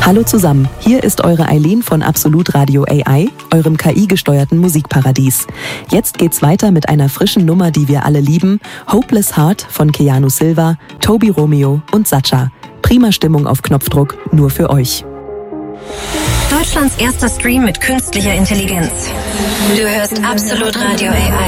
Hallo zusammen, hier ist eure Eileen von Absolut Radio AI, eurem KI-gesteuerten Musikparadies. Jetzt geht's weiter mit einer frischen Nummer, die wir alle lieben, Hopeless Heart von Keanu Silva, Toby Romeo und Sacha. Prima Stimmung auf Knopfdruck, nur für euch. Deutschlands erster Stream mit künstlicher Intelligenz. Du hörst Absolut Radio AI.